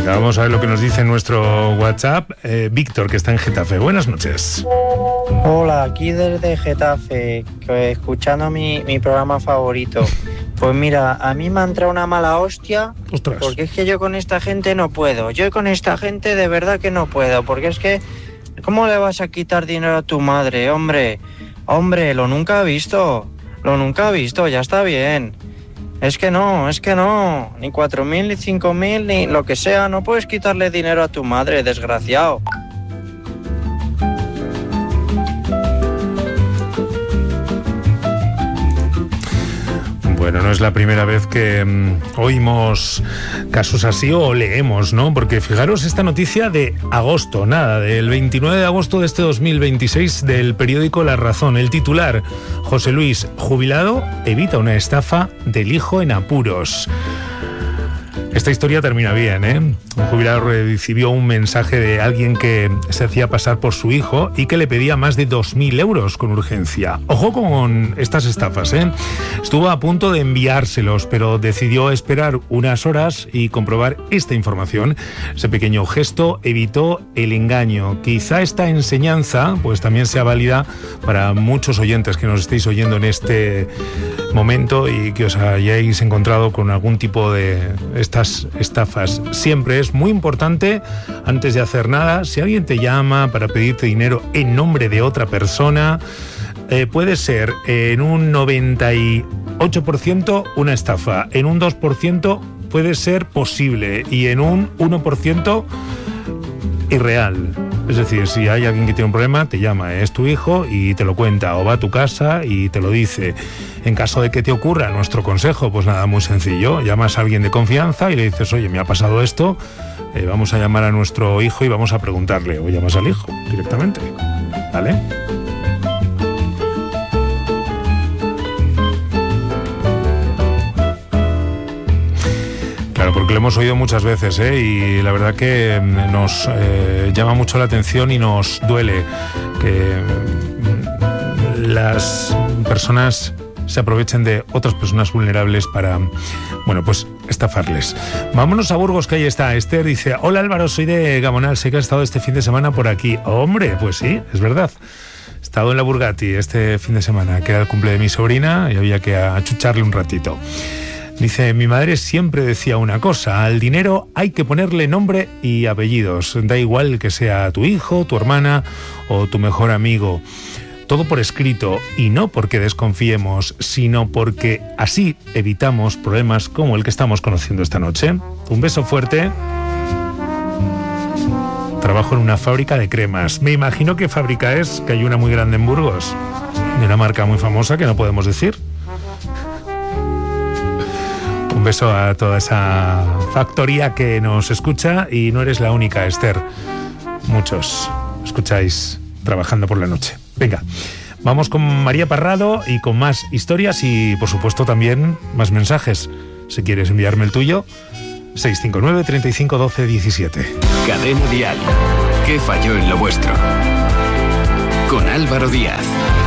Venga, vamos a ver lo que nos dice nuestro WhatsApp. Víctor, que está en Getafe. Buenas noches. Hola, aquí desde Getafe, escuchando mi programa favorito. Pues mira, a mí me ha entrado una mala hostia. Ostras. Porque es que yo con esta gente no puedo. Yo con esta gente de verdad que no puedo. Porque es que, ¿cómo le vas a quitar dinero a tu madre, hombre? Hombre, lo nunca he visto, ya está bien. Es que no, ni 4.000, ni 5.000, ni lo que sea, no puedes quitarle dinero a tu madre, desgraciado. Bueno, no es la primera vez que oímos casos así o leemos, ¿no? Porque fijaros esta noticia de agosto, del 29 de agosto de este 2026 del periódico La Razón. El titular: José Luis, jubilado, evita una estafa del hijo en apuros. Esta historia termina bien, ¿eh? Un jubilado recibió un mensaje de alguien que se hacía pasar por su hijo y que le pedía más de 2.000 euros con urgencia. Ojo con estas estafas, ¿eh? Estuvo a punto de enviárselos, pero decidió esperar unas horas y comprobar esta información. Ese pequeño gesto evitó el engaño. Quizá esta enseñanza pues también sea válida para muchos oyentes que nos estéis oyendo en este momento y que os hayáis encontrado con algún tipo de estas estafas. Siempre es muy importante, antes de hacer nada, si alguien te llama para pedirte dinero en nombre de otra persona, puede ser en un 98% una estafa, en un 2% puede ser posible y en un 1% irreal. Es decir, si hay alguien que tiene un problema, te llama, es tu hijo y te lo cuenta, o va a tu casa y te lo dice. En caso de que te ocurra, nuestro consejo, pues nada, muy sencillo, llamas a alguien de confianza y le dices, oye, me ha pasado esto, vamos a llamar a nuestro hijo y vamos a preguntarle, o llamas al hijo directamente, ¿vale? Claro, porque lo hemos oído muchas veces, y la verdad que nos llama mucho la atención y nos duele que las personas se aprovechen de otras personas vulnerables para, bueno, pues estafarles. Vámonos a Burgos, que ahí está Esther. Dice, hola Álvaro, soy de Gamonal, sé que has estado este fin de semana por aquí. Hombre, pues sí, es verdad. He estado en la Burgati este fin de semana, que era el cumple de mi sobrina y había que achucharle un ratito. Dice, mi madre siempre decía una cosa, al dinero hay que ponerle nombre y apellidos, da igual que sea tu hijo, tu hermana o tu mejor amigo. Todo por escrito, y no porque desconfiemos, sino porque así evitamos problemas como el que estamos conociendo esta noche. Un beso fuerte. Trabajo en una fábrica de cremas. Me imagino qué fábrica es, que hay una muy grande en Burgos, de una marca muy famosa que no podemos decir. Un beso a toda esa factoría que nos escucha, y no eres la única, Esther. Muchos escucháis trabajando por la noche. Venga, vamos con María Parrado y con más historias y, por supuesto, también más mensajes. Si quieres enviarme el tuyo, 659 35 12 17. Cadena Dial. ¿Qué falló en lo vuestro? Con Álvaro Díaz.